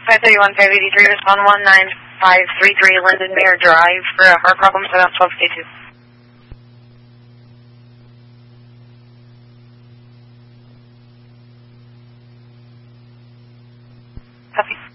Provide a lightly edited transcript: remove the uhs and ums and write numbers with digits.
531-583, respond 19533 Linden Mere Drive for a heart problem, 712K2. Copy.